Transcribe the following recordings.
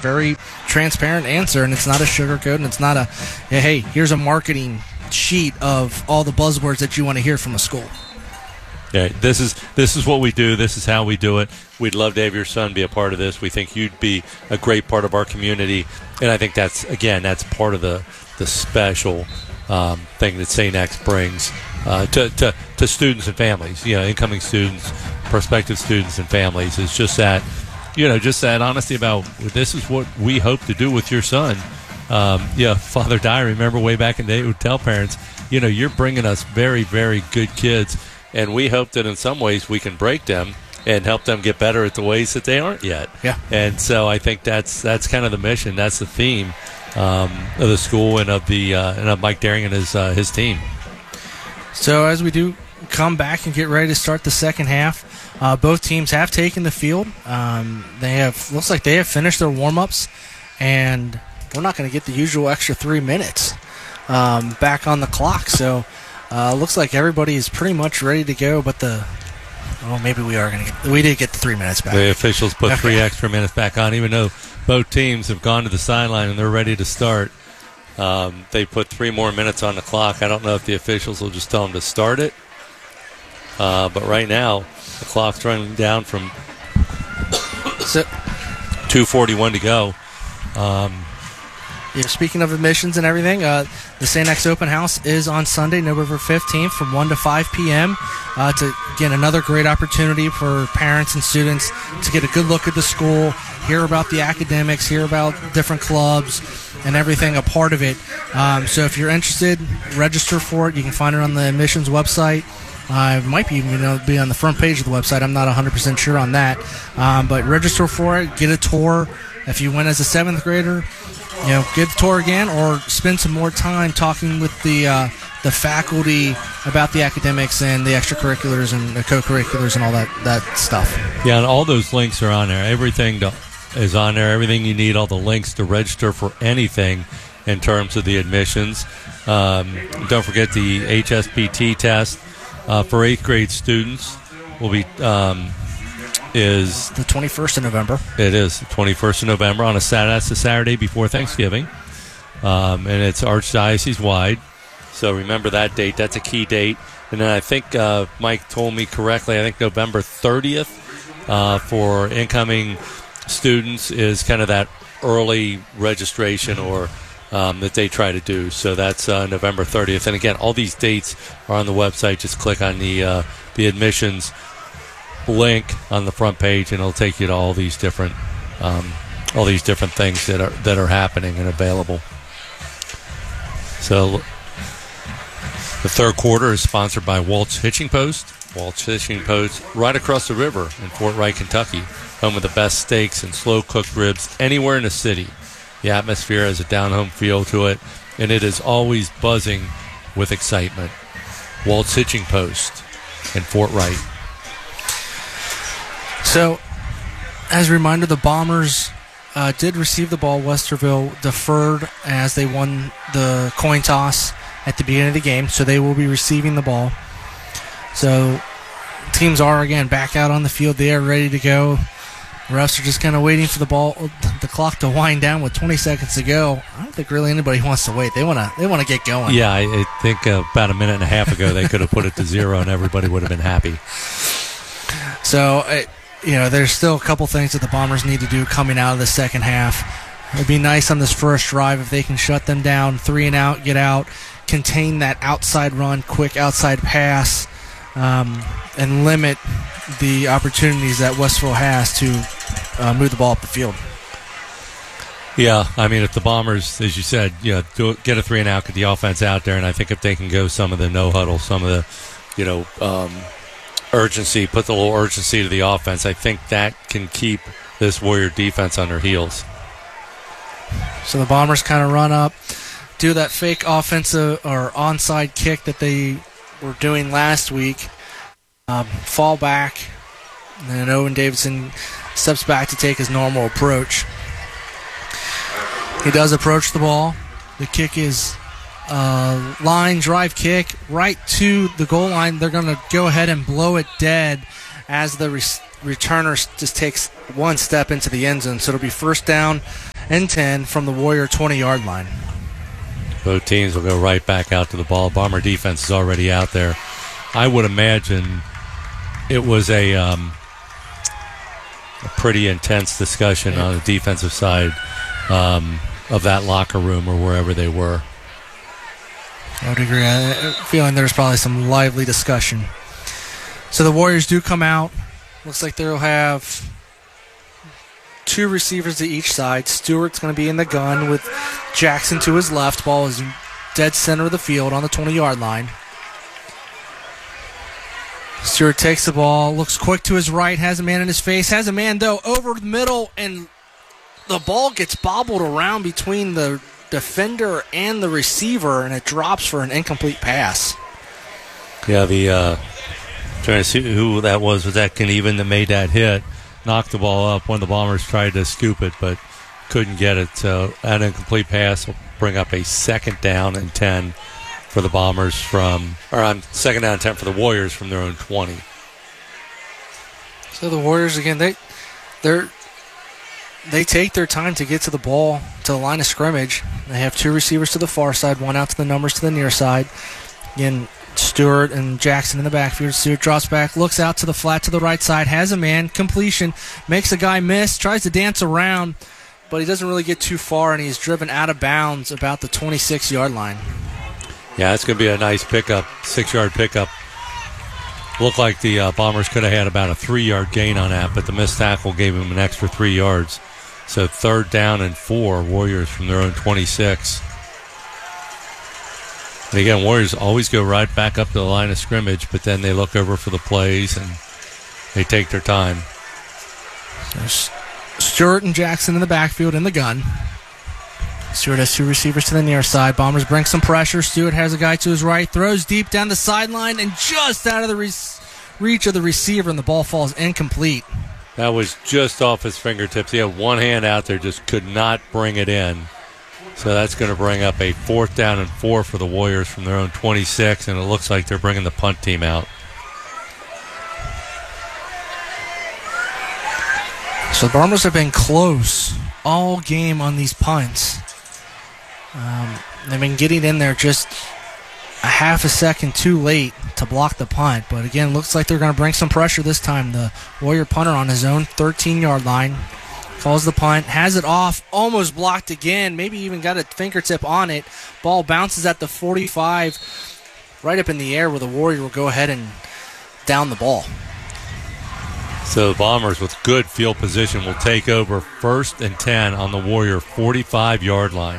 very transparent answer, and it's not a sugarcoat, and it's not a, hey, here's a marketing sheet of all the buzzwords that you want to hear from a school. Yeah, this is what we do. This is how we do it. We'd love to have your son be a part of this. We think you'd be a great part of our community, and I think that's part of the special thing that St. X brings to students and families. Incoming students, prospective students, and families. It's just that honesty about this is what we hope to do with your son. Father Dye, remember way back in the day, would tell parents, you're bringing us very, very good kids. And we hope that in some ways we can break them and help them get better at the ways that they aren't yet. Yeah. And so I think that's kind of the mission. That's the theme of the school and of Mike Daring and his team. So as we do come back and get ready to start the second half, both teams have taken the field. Looks like they have finished their warm-ups, and we're not going to get the usual extra 3 minutes back on the clock. So. Looks like everybody is pretty much ready to go, but maybe we did get the 3 minutes back. The officials put 3 extra minutes back on, even though both teams have gone to the sideline and they're ready to start. They put 3 more minutes on the clock. I don't know if the officials will just tell them to start it, but right now the clock's running down from 2:41 to go. Speaking of admissions and everything, the St. X Open House is on Sunday, November 15th from 1 to 5 p.m. To, again, another great opportunity for parents and students to get a good look at the school, hear about the academics, hear about different clubs and everything, a part of it. So if you're interested, register for it. You can find it on the admissions website. It might be even be on the front page of the website. I'm not 100% sure on that. But register for it, get a tour. If you went as a 7th grader, get the tour again, or spend some more time talking with the faculty about the academics and the extracurriculars and the co-curriculars and all that stuff. Yeah, and all those links are on there. Everything is on there. Everything you need, all the links to register for anything in terms of the admissions. Don't forget the HSPT test for 8th grade students will be is the 21st of November. It is the 21st of November on a Saturday. That's the Saturday before Thanksgiving, and it's archdiocese wide. So remember that date. That's a key date. And then I think Mike told me correctly. I think November 30th for incoming students is kind of that early registration or that they try to do. So that's November 30th. And again, all these dates are on the website. Just click on the admissions link on the front page, and it'll take you to all these different things that are happening and available. So the third quarter is sponsored by Walt's Hitching Post. Walt's Hitching Post, right across the river in Fort Wright, Kentucky, home of the best steaks and slow-cooked ribs anywhere in the city. The atmosphere has a down-home feel to it, and it is always buzzing with excitement. Walt's Hitching Post in Fort Wright. So, as a reminder, the Bombers did receive the ball. Westerville deferred as they won the coin toss at the beginning of the game, so they will be receiving the ball. So, teams are, again, back out on the field. They are ready to go. Refs are just kind of waiting for the clock to wind down with 20 seconds to go. I don't think really anybody wants to wait. They want to get going. Yeah, I think about a minute and a half ago they could have put it to 0 and everybody would have been happy. So, there's still a couple things that the Bombers need to do coming out of the second half. It would be nice on this first drive if they can shut them down, 3 and out, get out, contain that outside run, quick outside pass, and limit the opportunities that Westville has to move the ball up the field. Yeah, I mean, if the Bombers, as you said, get a 3 and out, get the offense out there, and I think if they can go some of the no huddle, some of the, urgency, put the little urgency to the offense, I think that can keep this Warrior defense on their heels. So the Bombers kind of run up, do that fake offensive or onside kick that they were doing last week, fall back, and then Owen Davidson steps back to take his normal approach. He does approach the ball. The kick is line drive kick right to the goal line. They're going to go ahead and blow it dead as the returner just takes one step into the end zone. So it'll be first down and 10 from the Warrior 20-yard line. Both teams will go right back out to the ball. Bomber defense is already out there. I would imagine it was a pretty intense discussion on the defensive side of that locker room or wherever they were. I would agree. I'm feeling there's probably some lively discussion. So the Warriors do come out. Looks like they'll have 2 receivers to each side. Stewart's going to be in the gun with Jackson to his left. Ball is dead center of the field on the 20-yard line. Stewart takes the ball, looks quick to his right, has a man in his face, has a man, though, over the middle, and the ball gets bobbled around between the defender and the receiver, and it drops for an incomplete pass. Yeah, trying to see who that was. Was that Knieven that made that hit? Knocked the ball up. One of the Bombers tried to scoop it, but couldn't get it. So an incomplete pass will bring up a 2nd down and 10 for the Bombers second down and 10 for the Warriors from their own 20. So the Warriors, again, they take their time to get to the ball, to the line of scrimmage. They have 2 receivers to the far side, 1 out to the numbers to the near side. Again, Stewart and Jackson in the backfield. Stewart drops back, looks out to the flat to the right side, has a man, completion, makes a guy miss, tries to dance around, but he doesn't really get too far, and he's driven out of bounds about the 26-yard line. Yeah, it's going to be a nice pickup, 6-yard pickup. Looked like the Bombers could have had about a 3-yard gain on that, but the missed tackle gave him an extra 3 yards. So 3rd down and 4, Warriors from their own 26. And again, Warriors always go right back up to the line of scrimmage, but then they look over for the plays and they take their time. There's Stewart and Jackson in the backfield in the gun. Stewart has 2 receivers to the near side. Bombers bring some pressure. Stewart has a guy to his right, throws deep down the sideline, and just out of the reach of the receiver, and the ball falls incomplete. That was just off his fingertips. He had one hand out there, just could not bring it in. So that's going to bring up a 4th down and 4 for the Warriors from their own 26, and it looks like they're bringing the punt team out. So the Bombers have been close all game on these punts. They've been getting in there just a half a second too late to block the punt. But again, looks like they're going to bring some pressure this time. The Warrior punter on his own 13-yard line calls the punt, has it off, almost blocked again, maybe even got a fingertip on it. Ball bounces at the 45, right up in the air where the Warrior will go ahead and down the ball. So the Bombers with good field position will take over 1st and 10 on the Warrior 45-yard line.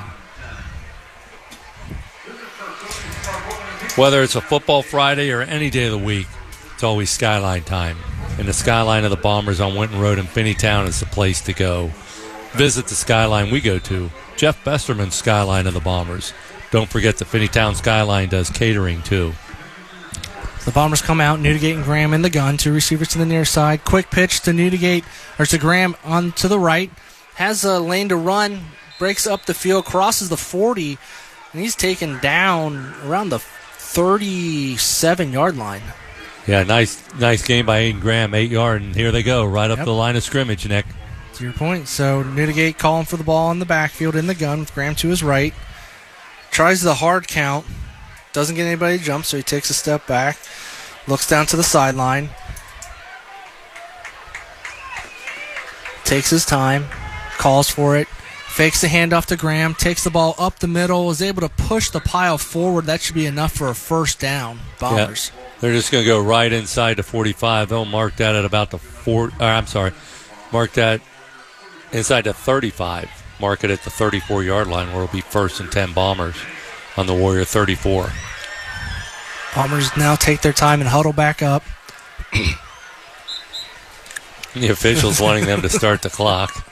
Whether it's a football Friday or any day of the week, it's always Skyline time. And the Skyline of the Bombers on Winton Road in Finneytown is the place to go. Visit the Skyline we go to, Jeff Besterman's Skyline of the Bombers. Don't forget the Finneytown Skyline does catering too. The Bombers come out, Newdigate and Graham in the gun, 2 receivers to the near side. Quick pitch to to Graham on to the right. Has a lane to run, breaks up the field, crosses the 40, and he's taken down around the 37-yard line. Yeah, nice game by Aiden Graham, 8-yard, and here they go, right up the line of scrimmage, Nick. To your point, so Newdigate calling for the ball in the backfield in the gun with Graham to his right. Tries the hard count. Doesn't get anybody to jump, so he takes a step back. Looks down to the sideline. Takes his time. Calls for it. Fakes the handoff to Graham. Takes the ball up the middle. Is able to push the pile forward. That should be enough for a 1st down. Bombers. Yeah, they're just going to go right inside the 45. They'll mark that at about the mark that inside the 35. Mark it at the 34-yard line where it'll be 1st and 10 Bombers on the Warrior 34. Bombers now take their time and huddle back up. The officials wanting them to start the clock.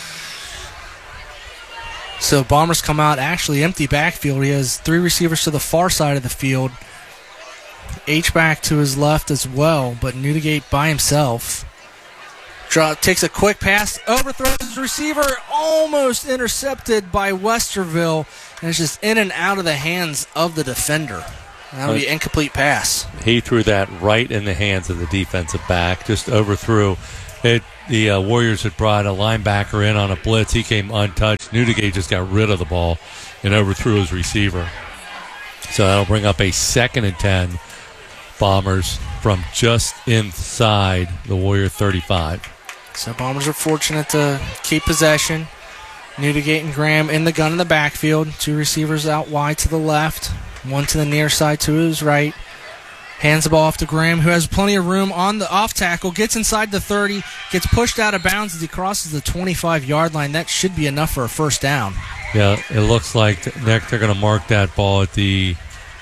So Bombers come out actually empty backfield. He has 3 receivers to the far side of the field. H-back to his left as well, but Newdigate by himself. Takes a quick pass, overthrows his receiver, almost intercepted by Westerville, and it's just in and out of the hands of the defender. That'll be an incomplete pass. He threw that right in the hands of the defensive back, just overthrew. It the Warriors had brought a linebacker in on a blitz. He came untouched. Newdigate just got rid of the ball and overthrew his receiver. So that'll bring up a 2nd and 10. Bombers from just inside the Warrior 35. So Bombers are fortunate to keep possession. Newdigate and Graham in the gun in the backfield. 2 receivers out wide to the left. 1 to the near side to his right. Hands the ball off to Graham, who has plenty of room on the off tackle. Gets inside the 30. Gets pushed out of bounds as he crosses the 25-yard line. That should be enough for a first down. Yeah, it looks like they're going to mark that ball at the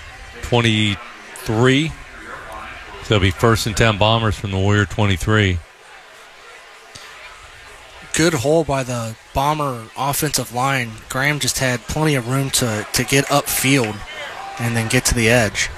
23. So it'll be 1st and 10 Bombers from the Warrior 23. Good hole by the Bomber offensive line. Graham just had plenty of room to get upfield and then get to the edge.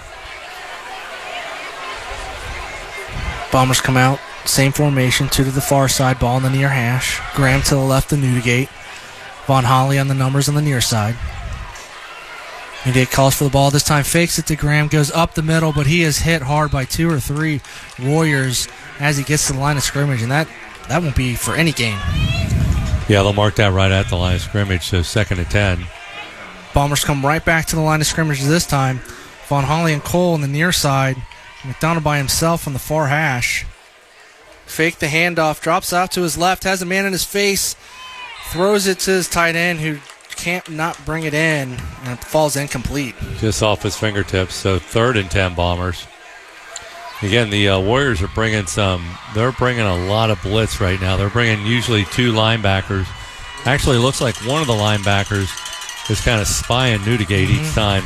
Bombers come out, same formation, 2 to the far side, ball in the near hash. Graham to the left of Newdigate. Von Holly on the numbers on the near side. Newdigate calls for the ball this time, fakes it to Graham, goes up the middle, but he is hit hard by 2 or 3 Warriors as he gets to the line of scrimmage, and that won't be for any game. Yeah, they'll mark that right at the line of scrimmage, so 2nd and 10. Bombers come right back to the line of scrimmage this time. Von Holly and Cole on the near side. McDonald by himself on the far hash. Fake the handoff, drops out to his left, has a man in his face, throws it to his tight end who can't not bring it in, and it falls incomplete. Just off his fingertips, so 3rd and 10 Bombers. Again, the Warriors are they're bringing a lot of blitz right now. They're bringing usually 2 linebackers. Actually, it looks like one of the linebackers is kind of spying Newdigate each time.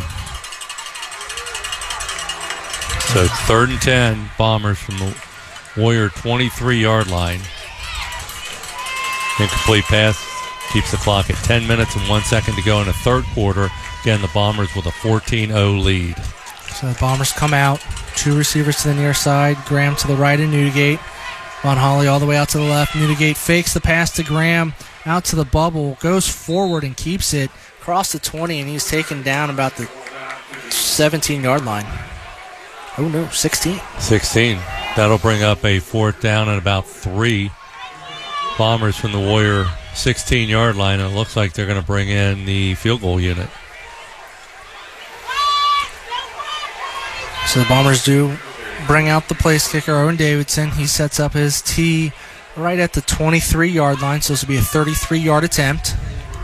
So 3rd and 10 Bombers from the Warrior 23-yard line. Incomplete pass keeps the clock at 10 minutes and 1 second to go in the 3rd quarter. Again, the Bombers with a 14-0 lead. So the Bombers come out. 2 receivers to the near side. Graham to the right of Newdigate. Von Holly all the way out to the left. Newdigate fakes the pass to Graham. Out to the bubble. Goes forward and keeps it. Across the 20, and he's taken down about the 17-yard line. Oh, no, 16. 16. That'll bring up a 4th down and about 3. Bombers from the Warrior 16-yard line, and it looks like they're going to bring in the field goal unit. So the Bombers do bring out the place kicker, Owen Davidson. He sets up his tee right at the 23-yard line, so this will be a 33-yard attempt.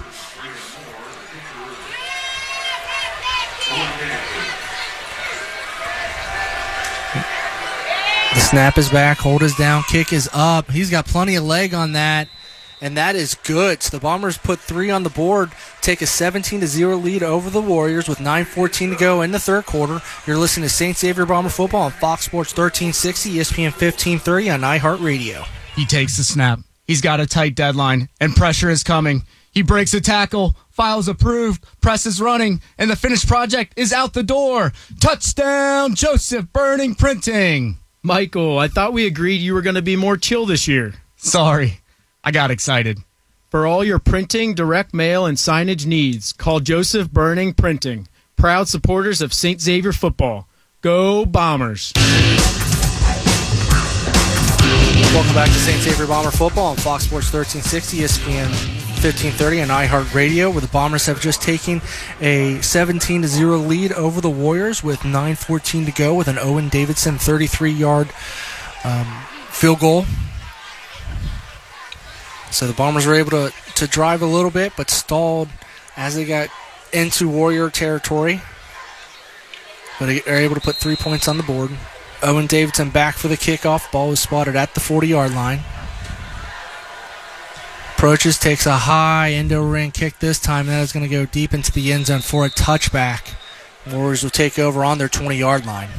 The snap is back, hold is down, kick is up. He's got plenty of leg on that, and that is good. So the Bombers put 3 on the board, take a 17-0 lead over the Warriors with 9:14 to go in the 3rd quarter. You're listening to St. Xavier Bomber Football on Fox Sports 1360, ESPN 1530 on iHeartRadio. He takes the snap. He's got a tight deadline, and pressure is coming. He breaks a tackle, files approved, press is running, and the finished project is out the door. Touchdown, Joseph Burning Printing. Michael, I thought we agreed you were going to be more chill this year. Sorry, I got excited. For all your printing, direct mail, and signage needs, call Joseph Burning Printing. Proud supporters of St. Xavier football. Go Bombers. Welcome back to St. Xavier Bomber Football on Fox Sports 1360, ESPN 1530 and iHeartRadio, where the Bombers have just taken a 17-0 lead over the Warriors with 9:14 to go with an Owen Davidson 33-yard field goal. So the Bombers were able to drive a little bit, but stalled as they got into Warrior territory. But they are able to put 3 points on the board. Owen Davidson back for the kickoff. Ball was spotted at the 40-yard line. Approaches, takes a high endo-ring kick this time. That is going to go deep into the end zone for a touchback. Warriors will take over on their 20-yard line.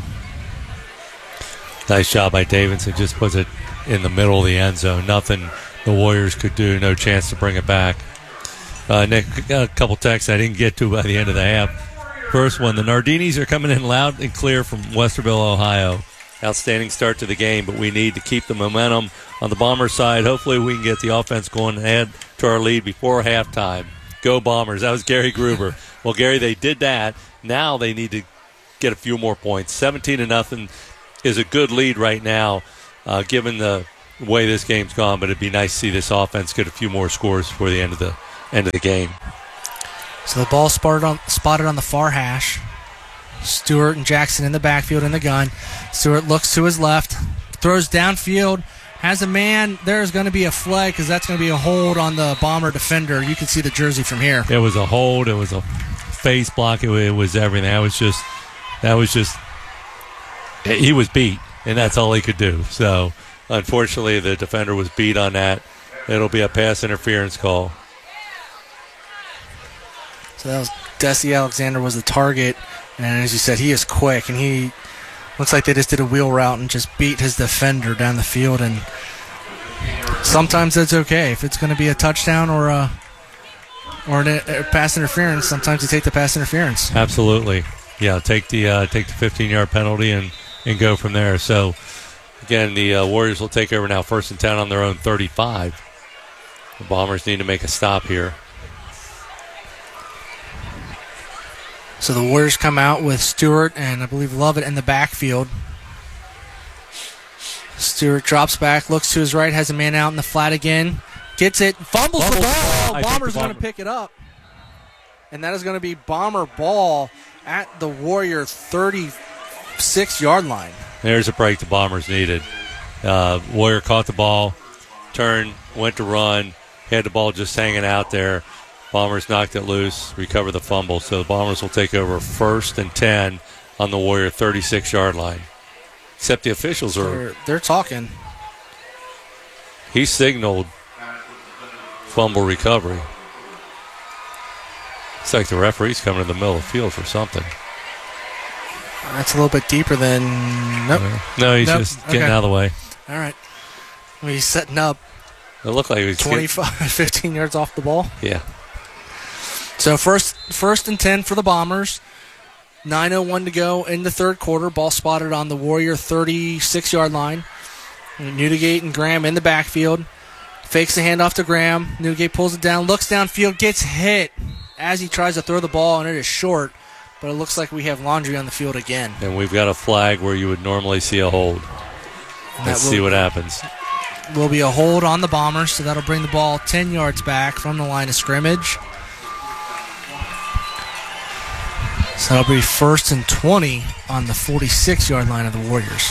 Nice job by Davidson. Just puts it in the middle of the end zone. Nothing the Warriors could do. No chance to bring it back. Nick, got a couple texts I didn't get to by the end of the half. First one, the Nardinis are coming in loud and clear from Westerville, Ohio. Outstanding start to the game, but we need to keep the momentum on the Bomber side. Hopefully we can get the offense going and add to our lead before halftime. Go Bombers. That was Gary Gruber. Well, Gary, they did that. Now they need to get a few more points. 17-0 is a good lead right now, given the the way this game's gone, but it'd be nice to see this offense get a few more scores before the end of the game. So the ball spotted on the far hash. Stewart and Jackson in the backfield in the gun. Stewart looks to his left, throws downfield, has a man. There's going to be a flag because that's going to be a hold on the Bomber defender. You can see the jersey from here. It was a hold. It was a face block. It was everything. That was just. He was beat, and that's all he could do. So, unfortunately, the defender was beat on that. It'll be a pass interference call. So that was Desi Alexander was the target, and as you said, he is quick, and he looks like they just did a wheel route and just beat his defender down the field. And sometimes that's okay if it's going to be a touchdown or a pass interference. Sometimes you take the pass interference. Absolutely, yeah. Take the 15-yard penalty and go from there. So again, the Warriors will take over now, 1st and 10 on their own 35. The Bombers need to make a stop here. So the Warriors come out with Stewart and I believe Lovett in the backfield. Stewart drops back, looks to his right, has a man out in the flat again. Gets it, fumbles the ball. Bombers going to pick it up. And that is going to be Bomber ball at the Warrior 36-yard line. There's a break the Bombers needed. Warrior caught the ball, turned, went to run, had the ball just hanging out there. Bombers knocked it loose, recover the fumble. So the Bombers will take over 1st and 10 on the Warrior 36-yard line. Except the officials they're talking. He signaled fumble recovery. It's like the referee's coming in the middle of the field for something. That's a little bit deeper than... Nope. No, he's just getting out of the way. All right. Well, he's setting up. It looked like he was 15 yards off the ball. Yeah. So first and 10 for the Bombers. 9:01 to go in the third quarter. Ball spotted on the Warrior 36-yard line. Newdigate and Graham in the backfield. Fakes the handoff to Graham. Newdigate pulls it down, looks downfield, gets hit as he tries to throw the ball, and it is short. But it looks like we have Laundry on the field again. And we've got a flag where you would normally see a hold. Let's see what happens. Will be a hold on the Bombers, so that'll bring the ball 10 yards back from the line of scrimmage. So that'll be 1st and 20 on the 46-yard line of the Warriors.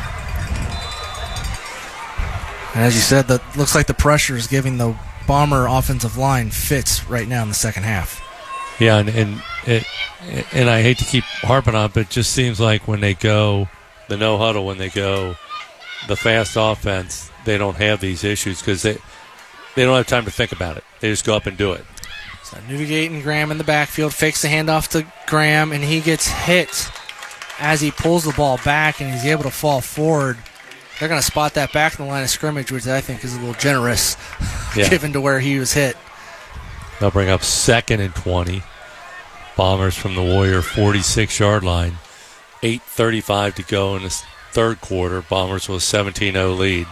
And as you said, that looks like the pressure is giving the Bomber offensive line fits right now in the second half. Yeah, and I hate to keep harping on it, but it just seems like when they go, the no huddle, when they go the fast offense, they don't have these issues because they don't have time to think about it. They just go up and do it. So Newdigate and Graham in the backfield, fakes the handoff to Graham, and he gets hit as he pulls the ball back, and he's able to fall forward. They're going to spot that back in the line of scrimmage, which I think is a little generous given to where he was hit. They'll bring up 2nd and 20. Bombers from the Warrior 46-yard line. 8:35 to go in this third quarter. Bombers with a 17-0 lead.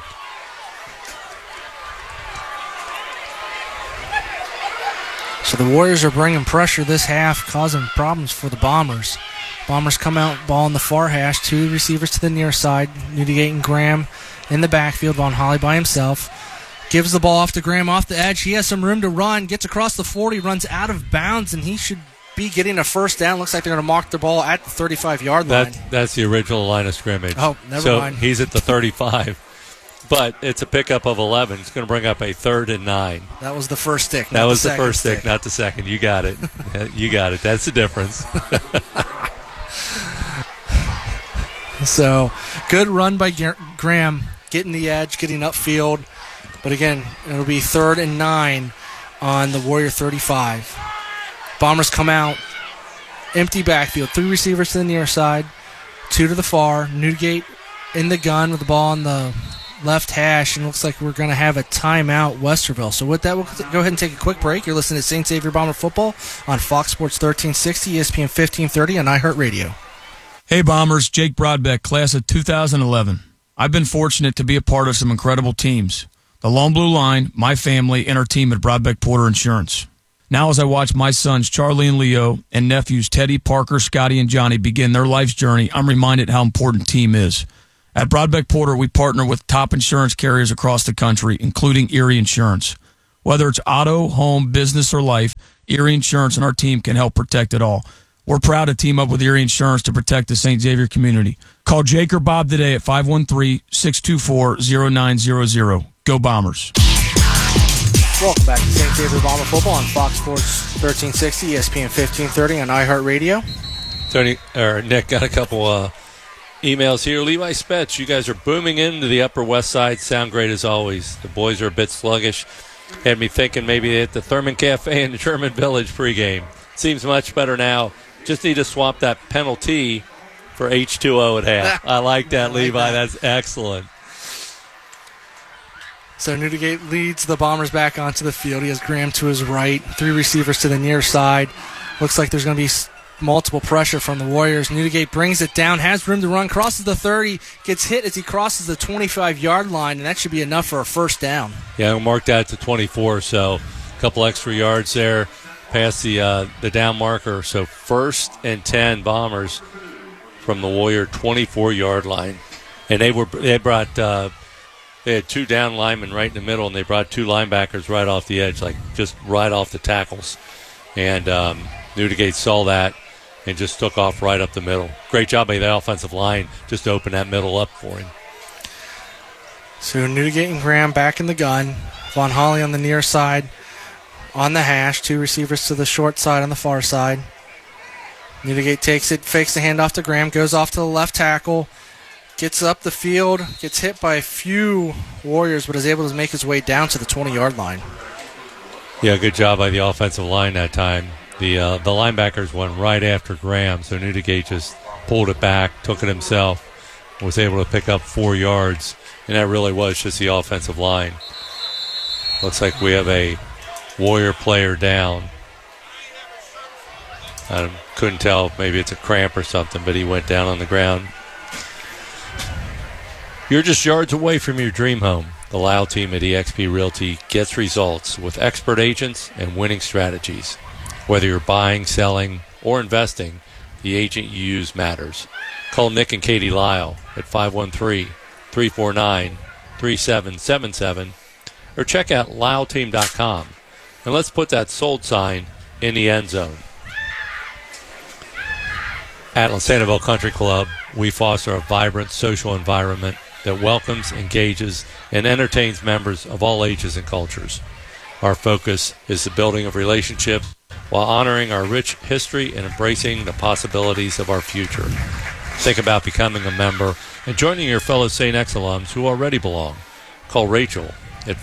So the Warriors are bringing pressure this half, causing problems for the Bombers. Bombers come out, ball in the far hash, 2 receivers to the near side. Newdigate and Graham in the backfield. Von Holly by himself. Gives the ball off to Graham off the edge. He has some room to run. Gets across the 40, runs out of bounds, and he should be getting a first down. Looks like they're going to mark the ball at the 35-yard line. That's the original line of scrimmage. Oh, never mind. So he's at the 35. But it's a pickup of 11. It's going to bring up a 3rd and 9. That was the first stick. That was the first stick, not the second. You got it. You got it. That's the difference. So, good run by Graham, getting the edge, getting upfield. But again, it'll be 3rd and 9 on the Warrior 35. Bombers come out, empty backfield. 3 receivers to the near side, 2 to the far. Newdigate in the gun with the ball on the left hash, and looks like we're going to have a timeout, Westerville. So with that, we'll go ahead and take a quick break. You're listening to St. Xavier Bomber Football on Fox Sports 1360, ESPN 1530, and iHeartRadio. Hey Bombers, Jake Broadbeck, class of 2011. I've been fortunate to be a part of some incredible teams. The Lone Blue Line, my family, and our team at Broadbeck Porter Insurance. Now as I watch my sons Charlie and Leo and nephews Teddy, Parker, Scotty, and Johnny begin their life's journey, I'm reminded how important team is. At Broadbeck Porter, we partner with top insurance carriers across the country, including Erie Insurance. Whether it's auto, home, business, or life, Erie Insurance and our team can help protect it all. We're proud to team up with Erie Insurance to protect the St. Xavier community. Call Jake or Bob today at 513-624-0900. Go Bombers. Welcome back to St. Xavier Bomber Football on Fox Sports 1360, ESPN 1530 on iHeartRadio. Nick got a couple emails here. Levi Spetz, you guys are booming into the Upper West Side. Sound great as always. The boys are a bit sluggish. Had me thinking maybe at the Thurman Cafe in the Sherman Village pregame. Seems much better now. Just need to swap that penalty for H2O at half. I like that, Levi. That's excellent. So Newdigate leads the Bombers back onto the field. He has Graham to his right, 3 receivers to the near side. Looks like there's going to be multiple pressure from the Warriors. Newdigate brings it down, has room to run, crosses the 30, gets hit as he crosses the 25-yard line, and that should be enough for a first down. Yeah, we'll mark that to 24, so a couple extra yards there past the down marker. So 1st and 10 Bombers from the Warrior 24-yard line. And they had 2 down linemen right in the middle, and they brought 2 linebackers right off the edge, like just right off the tackles. And Newdigate saw that and just took off right up the middle. Great job by the offensive line just to open that middle up for him. So Newdigate and Graham back in the gun. Von Holly on the near side, on the hash. 2 receivers to the short side on the far side. Newdigate takes it, fakes the handoff to Graham, goes off to the left tackle, gets up the field, gets hit by a few Warriors, but is able to make his way down to the 20-yard line. Yeah, good job by the offensive line that time. The linebackers went right after Graham, so Newdigate just pulled it back, took it himself, was able to pick up 4 yards, and that really was just the offensive line. Looks like we have a Warrior player down. I couldn't tell if maybe it's a cramp or something, but he went down on the ground. You're just yards away from your dream home. The Lyle team at eXp Realty gets results with expert agents and winning strategies. Whether you're buying, selling, or investing, the agent you use matters. Call Nick and Katie Lyle at 513-349-3777 or check out lyleteam.com. And let's put that sold sign in the end zone. At Sanibel Country Club, we foster a vibrant social environment that welcomes, engages, and entertains members of all ages and cultures. Our focus is the building of relationships while honoring our rich history and embracing the possibilities of our future. Think about becoming a member and joining your fellow St. X alums who already belong. Call Rachel at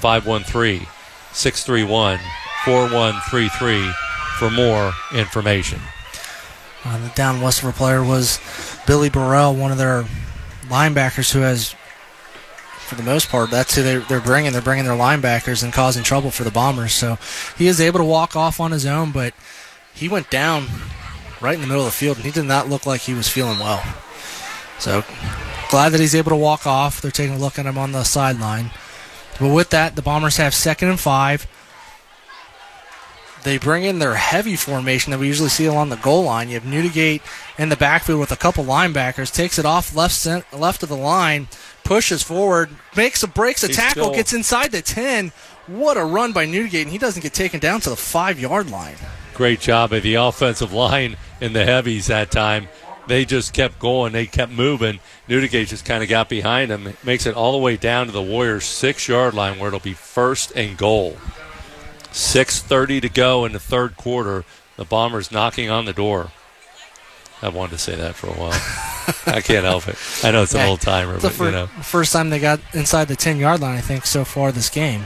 513-631-4133 for more information. The down Westover player was Billy Burrell, one of their linebackers who has, for the most part, that's who they're bringing. They're bringing their linebackers and causing trouble for the Bombers. So he is able to walk off on his own, but he went down right in the middle of the field, and he did not look like he was feeling well. So glad that he's able to walk off. They're taking a look at him on the sideline. But with that, the Bombers have 2nd and 5. They bring in their heavy formation that we usually see along the goal line. You have Newdigate in the backfield with a couple linebackers, takes it off left of the line, pushes forward, breaks a tackle, gets inside the 10. What a run by Newdigate, and he doesn't get taken down to the 5-yard line. Great job by the offensive line in the heavies that time. They just kept going. They kept moving. Newdigate just kind of got behind him. Makes it all the way down to the Warriors' 6-yard line where it'll be 1st and goal. 6:30 to go in the third quarter. The Bombers knocking on the door. I wanted to say that for a while. I can't help it. I know it's an old-timer, but, First time they got inside the 10-yard line, I think, so far this game.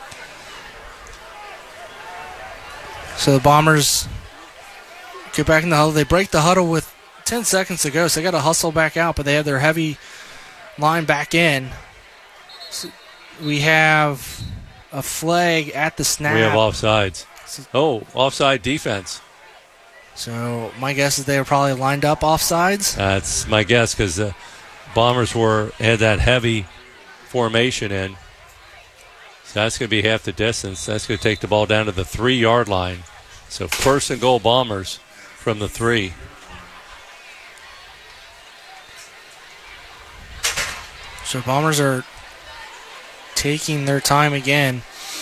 So the Bombers get back in the huddle. They break the huddle with 10 seconds to go, so they got to hustle back out, but they have their heavy line back in. So we have a flag at the snap. We have offsides. Oh, offside defense. So my guess is they were probably lined up offsides. That's my guess because the Bombers had that heavy formation in. So that's going to be half the distance. That's going to take the ball down to the 3-yard line. So 1st and goal Bombers from the 3. So Bombers are taking their time again.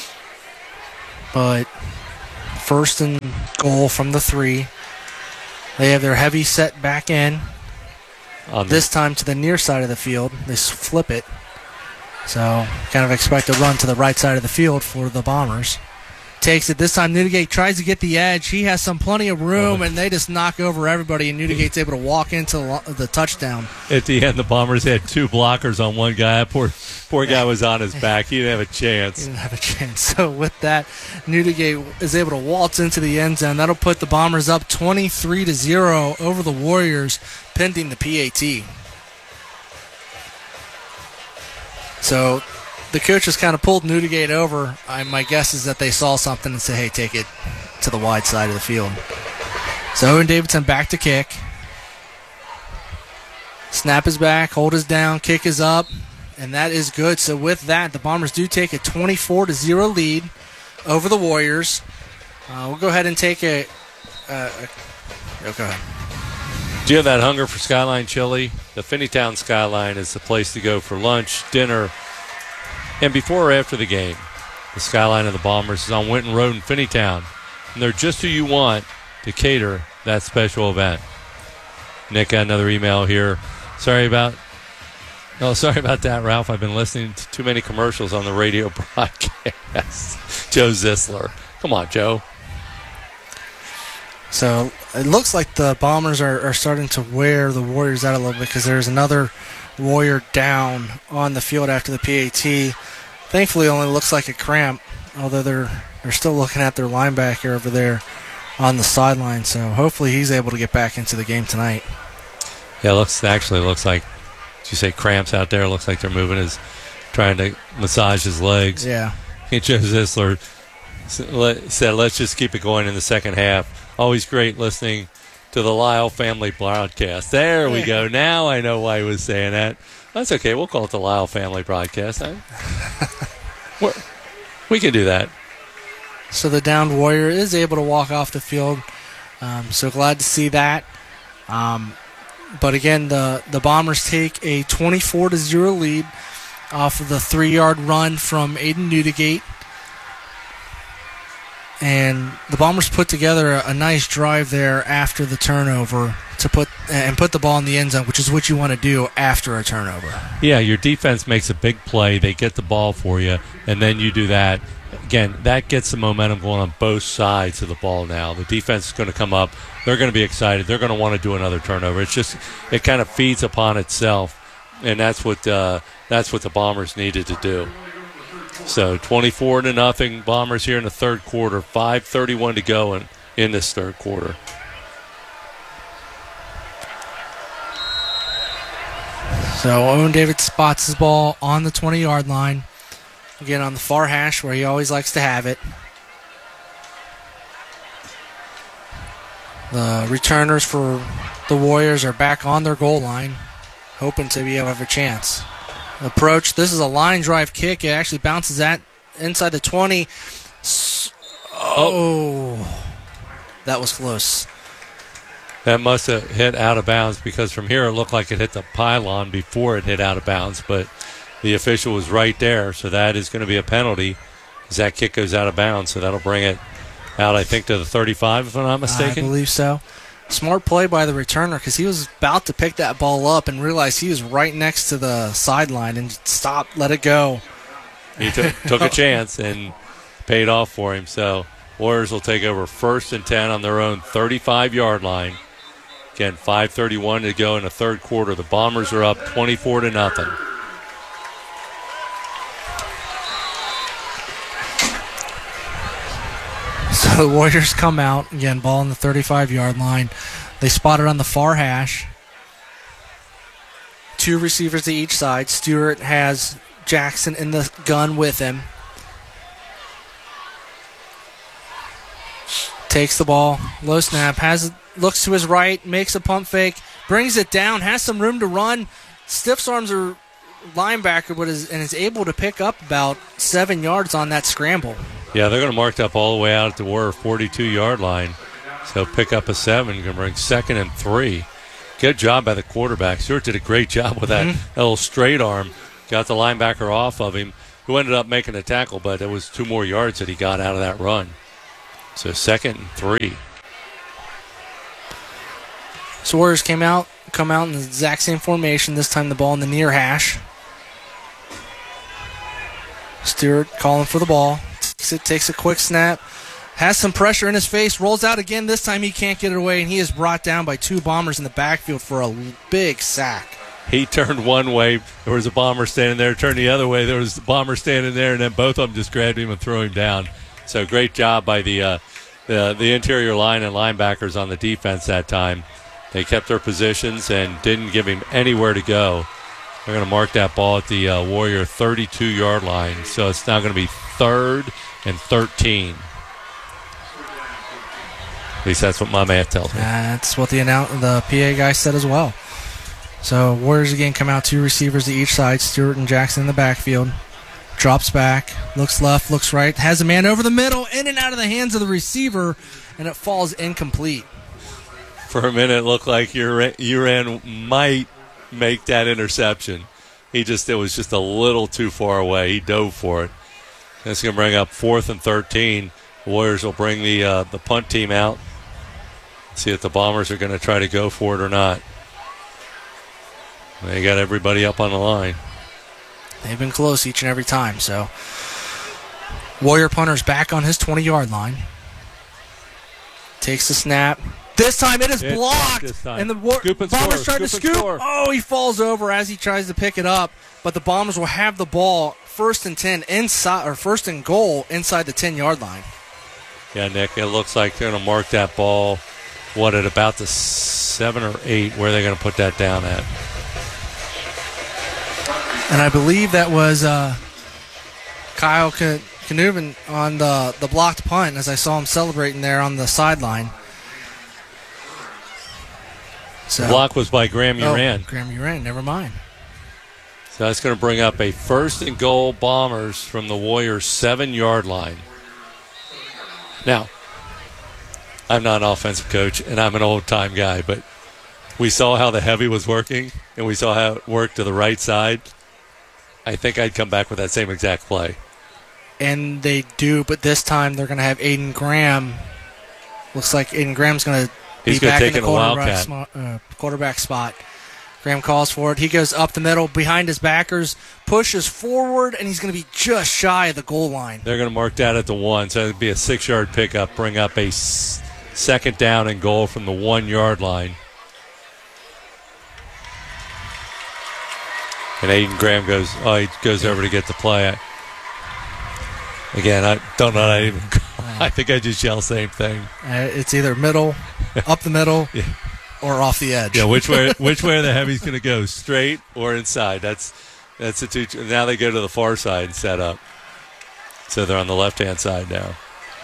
But first and goal from the 3. They have their heavy set back in. This time to the near side of the field. They flip it. So kind of expect a run to the right side of the field for the Bombers. Takes it. This time Newdigate tries to get the edge. He has plenty of room, and they just knock over everybody, and Newdigate's able to walk into the touchdown. At the end, the Bombers had 2 blockers on one guy. Poor guy was on his back. He didn't have a chance. He didn't have a chance. So with that, Newdigate is able to waltz into the end zone. That'll put the Bombers up 23-0 over the Warriors, pending the PAT. So the coaches kind of pulled Newdigate over. My guess is that they saw something and said, hey, take it to the wide side of the field. So Owen Davidson back to kick. Snap is back, hold is down, kick is up, and that is good. So with that, the Bombers do take a 24-0 lead over the Warriors. We'll go ahead and take go ahead. Do you have that hunger for Skyline Chili? The Finneytown Skyline is the place to go for lunch, dinner, and before or after the game. The Skyline of the Bombers is on Winton Road in Finneytown. And they're just who you want to cater that special event. Nick got another email here. Sorry about that, Ralph. I've been listening to too many commercials on the radio broadcast. Joe Zisler. Come on, Joe. So it looks like the Bombers are starting to wear the Warriors out a little bit because there's another Warrior down on the field after the PAT. Thankfully, it only looks like a cramp, although they're still looking at their linebacker over there on the sideline. So hopefully he's able to get back into the game tonight. Yeah, it looks like, did you say cramps out there? It looks like they're trying to massage his legs. Yeah. Joe Zisler said, let's just keep it going in the second half. Always great listening to the Lyle family broadcast. There we go. Now I know why he was saying that. That's okay. We'll call it the Lyle family broadcast. We can do that. So the downed Warrior is able to walk off the field. So glad to see that. But again, the Bombers take a 24-0 lead off of the 3-yard run from Aiden Newdigate. And the Bombers put together a nice drive there after the turnover to put the ball in the end zone, which is what you want to do after a turnover. Yeah, your defense makes a big play. They get the ball for you, and then you do that. Again, that gets the momentum going on both sides of the ball now. The defense is going to come up. They're going to be excited. They're going to want to do another turnover. It kind of feeds upon itself, and that's what the Bombers needed to do. So 24-0 Bombers here in the third quarter. 5:31 to go in this third quarter. So Owen David spots his ball on the 20-yard line. Again, on the far hash where he always likes to have it. The returners for the Warriors are back on their goal line, hoping to be able to have a chance. Approach. This is a line drive kick. It actually bounces that inside the 20. Oh, that was close. That must have hit out of bounds because from here it looked like it hit the pylon before it hit out of bounds, but the official was right there, so that is going to be a penalty as that kick goes out of bounds, so that'll bring it out, I think, to the 35, if I'm not mistaken. I believe so. Smart play by the returner because he was about to pick that ball up and realized he was right next to the sideline and stopped, let it go. He took a chance and paid off for him. So Warriors will take over 1st and 10 on their own 35-yard line. Again, 5:31 to go in the third quarter. The Bombers are up 24-0. So the Warriors come out, again, ball on the 35-yard line. They spot it on the far hash. 2 receivers to each side. Stewart has Jackson in the gun with him. Takes the ball, low snap, looks to his right, makes a pump fake, brings it down, has some room to run, stiffs arms are linebacker, but is able to pick up about 7 yards on that scramble. Yeah, they're going to mark up all the way out at the Warrior 42-yard line. So pick up a 7, going to bring 2nd and 3. Good job by the quarterback. Stewart did a great job with that little straight arm. got the linebacker off of him, who ended up making a tackle, but it was 2 more yards that he got out of that run. So 2nd and 3. So Warriors come out in the exact same formation, this time the ball in the near hash. Stewart calling for the ball. Takes a quick snap. Has some pressure in his face. Rolls out again. This time he can't get it away, and he is brought down by 2 Bombers in the backfield for a big sack. He turned one way. There was a Bomber standing there. Turned the other way. There was the Bomber standing there, and then both of them just grabbed him and threw him down. So great job by the interior line and linebackers on the defense that time. They kept their positions and didn't give him anywhere to go. They're going to mark that ball at the Warrior 32-yard line. So it's now going to be 3rd and 13. At least that's what my math tells me. That's what the PA guy said as well. So Warriors again come out, 2 receivers to each side. Stewart and Jackson in the backfield. Drops back, looks left, looks right. Has a man over the middle, in and out of the hands of the receiver, and it falls incomplete. For a minute, it looked like Uran might make that interception. It was just a little too far away. He dove for it. That's going to bring up 4th and 13. The Warriors will bring the punt team out. See if the Bombers are going to try to go for it or not. They got everybody up on the line. They've been close each and every time. So Warrior punter's back on his 20-yard line. Takes the snap. This time it is blocked. And the Bombers try to scoop. Oh, he falls over as he tries to pick it up. But the Bombers will have the ball 1st and 10 inside, or 1st and goal inside the 10-yard line. Yeah, Nick, it looks like they're going to mark that ball, at about the 7 or 8, where they're going to put that down at. And I believe that was Kyle Knuven on the blocked punt, as I saw him celebrating there on the sideline. So, the block was by Graham Uran. Graham Uran, never mind. So that's going to bring up a 1st and goal Bombers from the Warriors' 7-yard line. Now, I'm not an offensive coach, and I'm an old-time guy, but we saw how the heavy was working, and we saw how it worked to the right side. I think I'd come back with that same exact play. And they do, but this time they're going to have Aiden Graham. Looks like Aiden Graham's going to be back in the quarterback spot. Graham calls for it. He goes up the middle behind his backers, pushes forward, and he's going to be just shy of the goal line. They're going to mark that at the 1, so it'll be a 6-yard pickup, bring up a 2nd down and goal from the 1-yard line. And Aiden Graham goes over to get the play. Again, I don't know. I think I just yell same thing. It's either middle, up the middle, or off the edge. Yeah, which way are the heavies going to go? Straight or inside? That's the 2. Now they go to the far side and set up. So they're on the left-hand side now.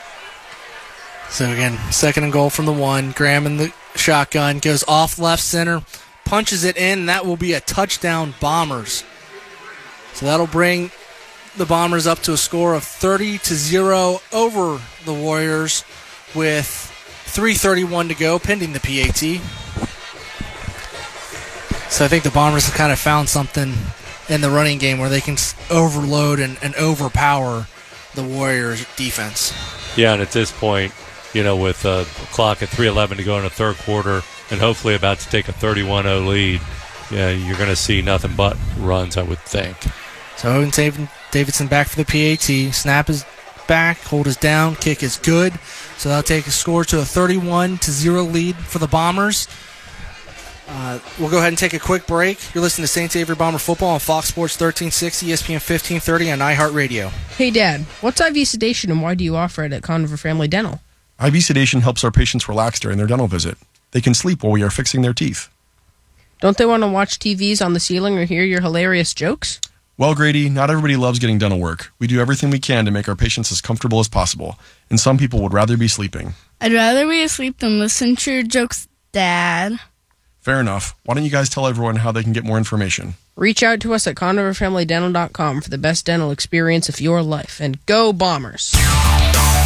So again, 2nd and goal from the 1. Graham in the shotgun goes off left center, punches it in, and that will be a touchdown Bombers. So that'll bring the Bombers up to a score of 30-0 over the Warriors with 3:31 to go, pending the PAT. So I think the Bombers have kind of found something in the running game where they can overload and overpower the Warriors' defense. Yeah, and at this point, with the clock at 3:11 to go in the 3rd quarter and hopefully about to take a 31-0 lead, you're going to see nothing but runs, I would think. So Owen Davidson back for the PAT. Snap is back, hold is down, kick is good. So that'll take a score to a 31-0 lead for the Bombers. We'll go ahead and take a quick break. You're listening to St. Xavier Bomber Football on Fox Sports 1360, ESPN 1530 on iHeartRadio. Hey, Dad, what's IV sedation and why do you offer it at Conover Family Dental? IV sedation helps our patients relax during their dental visit. They can sleep while we are fixing their teeth. Don't they want to watch TVs on the ceiling or hear your hilarious jokes? Well, Grady, not everybody loves getting dental work. We do everything we can to make our patients as comfortable as possible, and some people would rather be sleeping. I'd rather be asleep than listen to your jokes, Dad. Fair enough. Why don't you guys tell everyone how they can get more information? Reach out to us at ConoverFamilyDental.com for the best dental experience of your life. And go Bombers!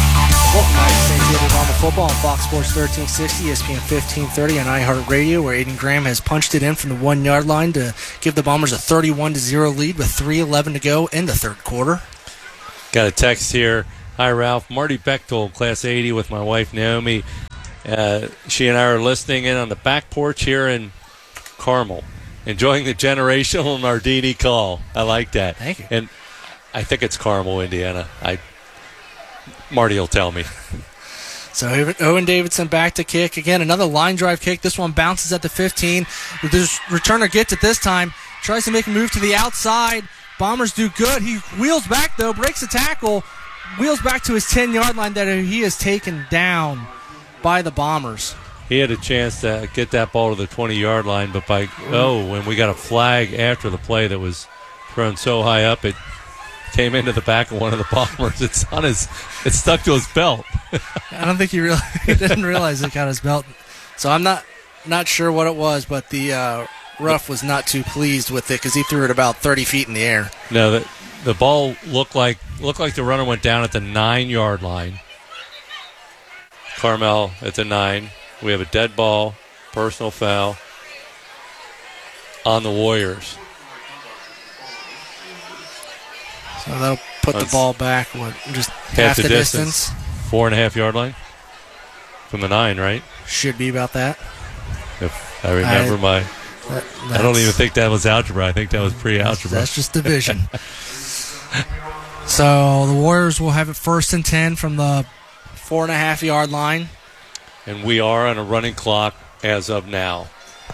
Welcome back to St. David Bomber Football on Fox Sports 1360, ESPN 1530 on iHeartRadio, where Aiden Graham has punched it in from the 1 yard line to give the Bombers a 31-0 lead with 3:11 to go in the third quarter. Got a text here. Hi, Ralph. Marty Bechtold, Class 80 with my wife, Naomi. She and I are listening in on the back porch here in Carmel, enjoying the generational Nardini call. I like that. Thank you. And I think it's Carmel, Indiana. Marty will tell me. So Owen Davidson back to kick. Again, another line drive kick. This one bounces at the 15. The returner gets it this time. Tries to make a move to the outside. Bombers do good. He wheels back, though, breaks a tackle, wheels back to his 10-yard line that he is taken down by the Bombers. He had a chance to get that ball to the 20-yard line, but when we got a flag after the play that was thrown so high up, it came into the back of one of the Bombers. It's stuck to his belt. I don't think he didn't realize it got his belt. So I'm not sure what it was, but the ref was not too pleased with it because he threw it about 30 feet in the air. No, the ball looked like the runner went down at the 9-yard line. Carmel at the 9. We have a dead ball, personal foul on the Warriors. So that'll put the ball back, just half the distance. 4.5 yard line from the 9, right? Should be about that. If I remember I don't even think that was algebra. I think that was pre-algebra. That's just division. So the Warriors will have it 1st and 10 from the 4.5 yard line. And we are on a running clock as of now.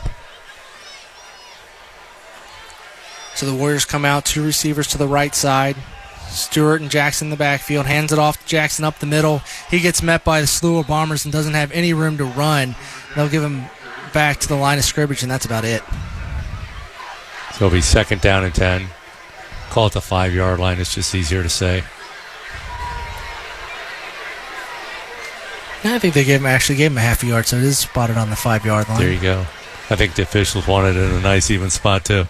So the Warriors come out, 2 receivers to the right side. Stewart and Jackson in the backfield. Hands it off to Jackson up the middle. He gets met by the slew of Bombers and doesn't have any room to run. They'll give him back to the line of scrimmage, and that's about it. So it'll be 2nd down and 10. Call it the 5 yard line. It's just easier to say. I think they actually gave him a half a yard, so it is spotted on the 5 yard line. There you go. I think the officials wanted it in a nice even spot too.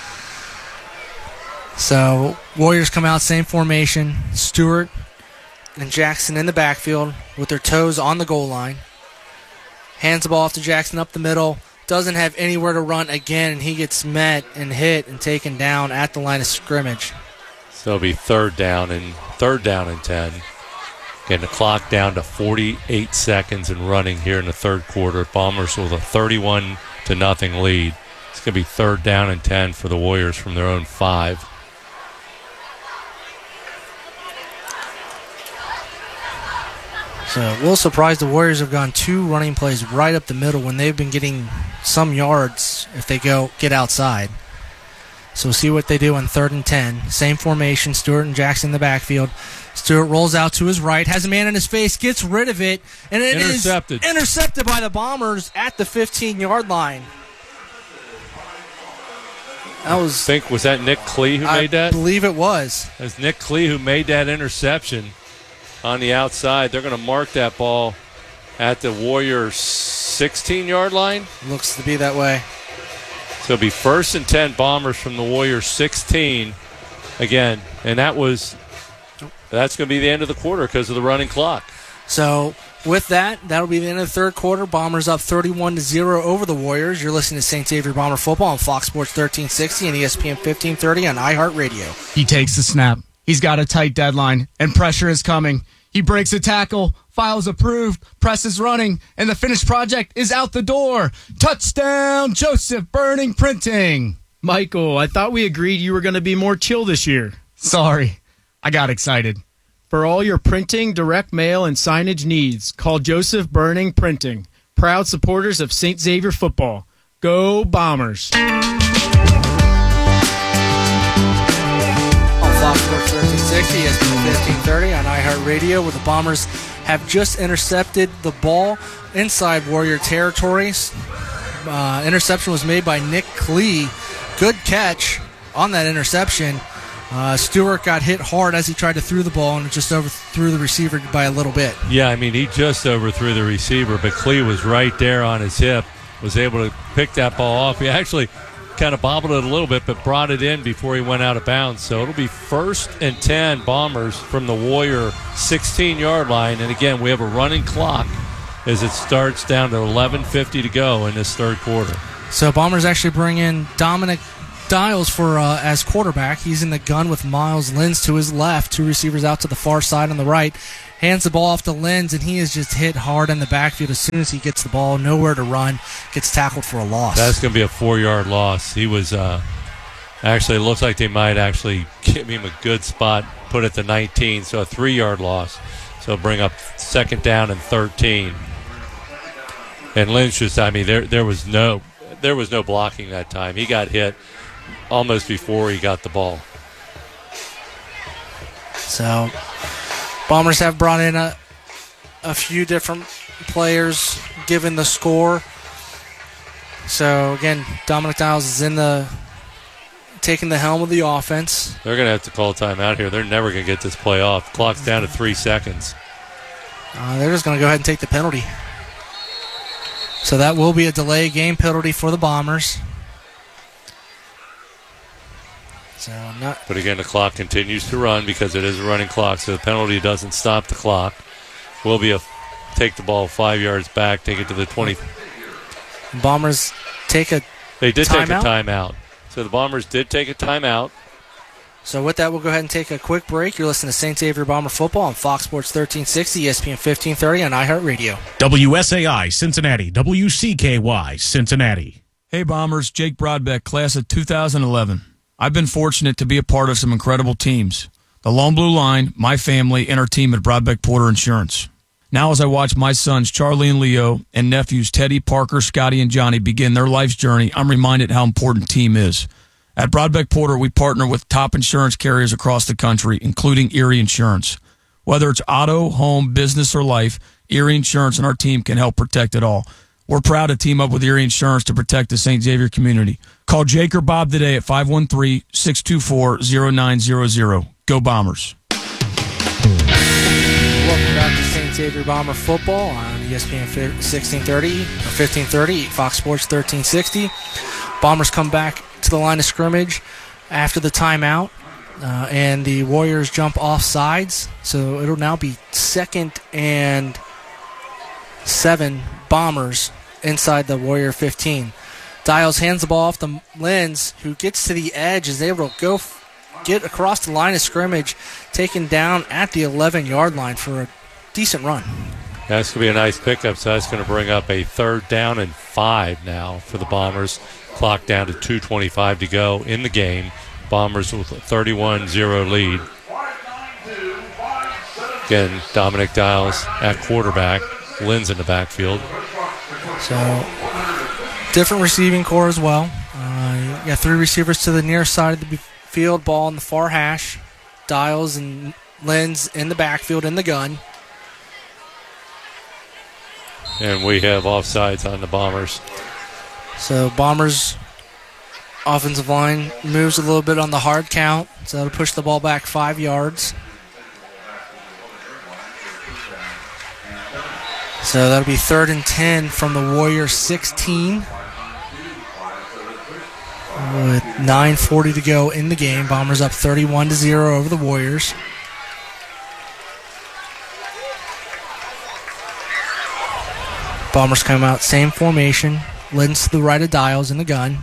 So Warriors come out, same formation. Stewart and Jackson in the backfield with their toes on the goal line. Hands the ball off to Jackson up the middle. Doesn't have anywhere to run again, and he gets met and hit and taken down at the line of scrimmage. So it'll be 3rd down and 10. Getting the clock down to 48 seconds and running here in the third quarter. Bombers with a 31-0 lead. It's going to be 3rd down and 10 for the Warriors from their own 5. So a little surprised the Warriors have gone 2 running plays right up the middle when they've been getting some yards if they get outside. So we'll see what they do on 3rd and 10. Same formation, Stewart and Jackson in the backfield. Stewart rolls out to his right, has a man in his face, gets rid of it, and it is intercepted by the Bombers at the 15-yard line. Was that Nick Klee who made that? I believe it was. It was Nick Klee who made that interception on the outside. They're going to mark that ball at the Warriors' 16-yard line. Looks to be that way. So it'll be 1st and 10 Bombers from the Warriors' 16 again. And that's going to be the end of the quarter because of the running clock. So with that'll be the end of the third quarter. Bombers up 31-0 over the Warriors. You're listening to St. Xavier Bomber Football on Fox Sports 1360 and ESPN 1530 on iHeartRadio. He takes the snap. He's got a tight deadline, and pressure is coming. He breaks a tackle, files approved, press is running, and the finished project is out the door. Touchdown, Joseph Burning Printing. Michael, I thought we agreed you were going to be more chill this year. Sorry, I got excited. For all your printing, direct mail, and signage needs, call Joseph Burning Printing. Proud supporters of St. Xavier football. Go Bombers. Fox Sports 1360, ESPN 1530 on iHeartRadio, where the Bombers have just intercepted the ball inside Warrior territory. Interception was made by Nick Klee. Good catch on that interception. Stewart got hit hard as he tried to throw the ball and just overthrew the receiver by a little bit. Yeah, I mean, he just overthrew the receiver, but Klee was right there on his hip, was able to pick that ball off. He actually kind of bobbled it a little bit, but brought it in before he went out of bounds. So it'll be 1st and 10 Bombers from the Warrior 16-yard line. And again, we have a running clock as it starts down to 11:50 to go in this third quarter. So Bombers actually bring in Dominic Dials for as quarterback. He's in the gun with Miles Lenz to his left, 2 receivers out to the far side on the right. Hands the ball off to Lenz, and he is just hit hard in the backfield as soon as he gets the ball. Nowhere to run. Gets tackled for a loss. That's going to be a 4-yard loss. He was actually, it looks like they might actually give him a good spot, put it to 19, so a 3-yard loss. So bring up 2nd down and 13. And Lynch just, I mean, there was no blocking that time. He got hit almost before he got the ball. So Bombers have brought in a few different players given the score. So again, Dominic Dials is taking the helm of the offense. They're going to have to call timeout here. They're never going to get this play off. Clock's down to 3 seconds. They're just going to go ahead and take the penalty. So that will be a delay game penalty for the Bombers. But again, the clock continues to run because it is a running clock, so the penalty doesn't stop the clock. Will be take the ball 5 yards back, take it to the 20. Bombers they did take a timeout. So the Bombers did take a timeout. So with that, we'll go ahead and take a quick break. You're listening to St. Xavier Bomber Football on Fox Sports 1360, ESPN 1530 on iHeartRadio. WSAI Cincinnati, WCKY Cincinnati. Hey Bombers, Jake Broadbeck, class of 2011. I've been fortunate to be a part of some incredible teams. The Lone Blue Line, my family, and our team at Broadbeck Porter Insurance. Now as I watch my sons Charlie and Leo and nephews Teddy, Parker, Scotty, and Johnny begin their life's journey, I'm reminded how important team is. At Broadbeck Porter, we partner with top insurance carriers across the country, including Erie Insurance. Whether it's auto, home, business, or life, Erie Insurance and our team can help protect it all. We're proud to team up with Erie Insurance to protect the St. Xavier community. Call Jake or Bob today at 513-624-0900. Go Bombers. Welcome back to St. Xavier Bomber Football on ESPN 1630 or 1530, Fox Sports 1360. Bombers come back to the line of scrimmage after the timeout, and the Warriors jump off sides. So it'll now be 2nd and 7 Bombers inside the Warrior 15. Dials hands the ball off to Lenz, who gets to the edge, is able to get across the line of scrimmage, taken down at the 11-yard line for a decent run. That's going to be a nice pickup, so that's going to bring up a 3rd down and 5 now for the Bombers. Clock down to 2:25 to go in the game. Bombers with a 31-0 lead. Again, Dominic Dials at quarterback. Lynn's in the backfield. So, different receiving core as well. You got 3 receivers to the near side of the field, ball in the far hash. Dials and Lynn's in the backfield in the gun. And we have offsides on the Bombers. So Bombers offensive line moves a little bit on the hard count, so that'll push the ball back 5 yards. So that'll be 3rd and 10 from the Warrior 16. With 9:40 to go in the game. Bombers up 31-0 over the Warriors. Bombers come out, same formation. Lenz to the right of Dials in the gun.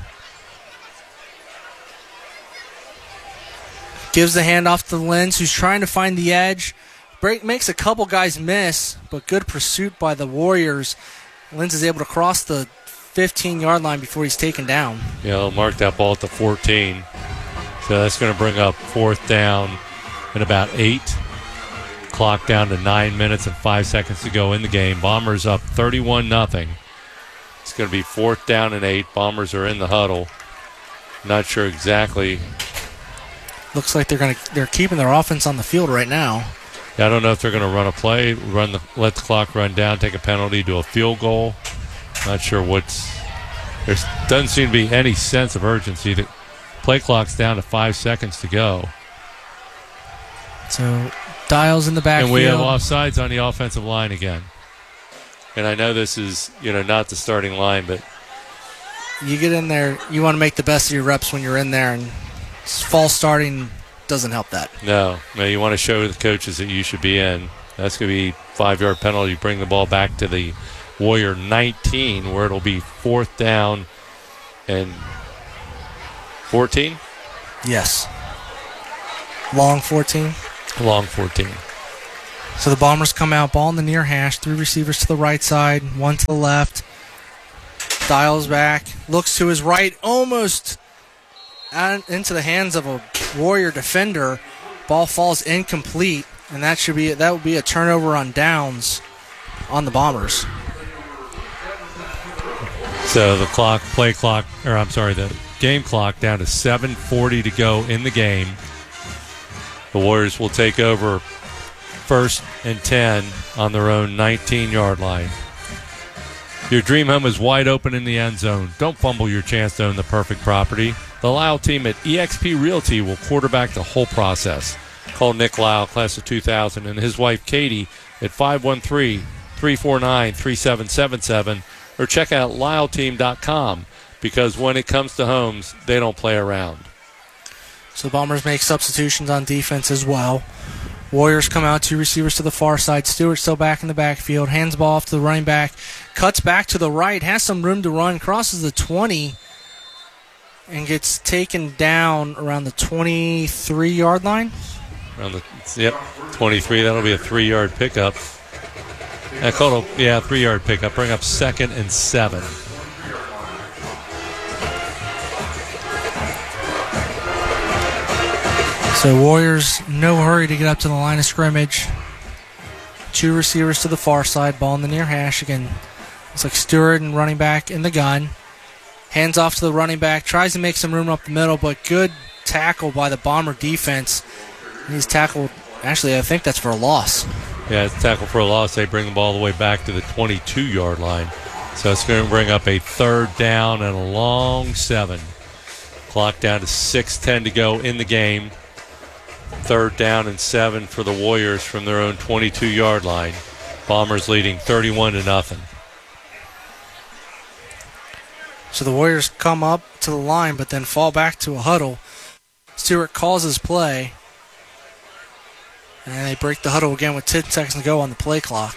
Gives the handoff to Lenz, who's trying to find the edge. Makes a couple guys miss, but good pursuit by the Warriors. Lenz is able to cross the 15-yard line before he's taken down. Yeah, they'll mark that ball at the 14. So that's going to bring up 4th down and about 8. Clock down to 9 minutes and 5 seconds to go in the game. Bombers up 31-0. It's going to be 4th down and 8. Bombers are in the huddle. Not sure exactly. Looks like they're keeping their offense on the field right now. Yeah, I don't know if they're going to run a play, let the clock run down, take a penalty, do a field goal. Not sure there doesn't seem to be any sense of urgency. The play clock's down to 5 seconds to go. So Dials in the backfield. And we have offsides on the offensive line again. And I know this is, not the starting line, but you get in there, you want to make the best of your reps when you're in there, and false starting doesn't help that. No, you want to show the coaches that you should be in. That's going to be 5-yard penalty. Bring the ball back to the Warrior 19, where it'll be 4th down and 14? Yes. Long 14. Long 14. So the Bombers come out, ball in the near hash, 3 receivers to the right side, 1 to the left. Dials back, looks to his right, almost into the hands of a Warrior defender. Ball falls incomplete, and that would be a turnover on downs on the Bombers. So the the game clock down to 7:40 to go in the game. The Warriors will take over 1st and 10 on their own 19-yard line. Your dream home is wide open in the end zone. Don't fumble your chance to own the perfect property. The Lyle team at eXp Realty will quarterback the whole process. Call Nick Lyle, class of 2000, and his wife Katie at 513-349-3777, or check out lyleteam.com, because when it comes to homes, they don't play around. So the Bombers make substitutions on defense as well. Warriors come out, 2 receivers to the far side. Stewart still back in the backfield. Hands the ball off to the running back. Cuts back to the right. Has some room to run. Crosses the 20. And gets taken down around the 23-yard line. Around the 23. That'll be a 3-yard pickup. I called a 3-yard pickup. Bring up 2nd and 7. So Warriors, no hurry to get up to the line of scrimmage. 2 receivers to the far side, ball in the near hash. Again, it's like Stewart and running back in the gun. Hands off to the running back, tries to make some room up the middle, but good tackle by the Bomber defense. And he's tackled, actually, I think that's for a loss. Yeah, it's tackle for a loss. They bring the ball all the way back to the 22-yard line. So it's going to bring up a 3rd down and a long 7. Clock down to 6:10 to go in the game. 3rd down and 7 for the Warriors from their own 22-yard line. Bombers leading 31-0. So the Warriors come up to the line, but then fall back to a huddle. Stewart calls his play, and they break the huddle again with 10 seconds to go on the play clock.